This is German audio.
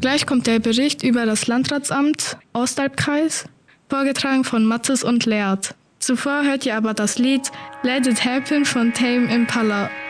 Gleich kommt der Bericht über das Landratsamt Ostalbkreis, vorgetragen von Mathis und Leert. Zuvor hört ihr aber das Lied Let It Happen von Tame Impala.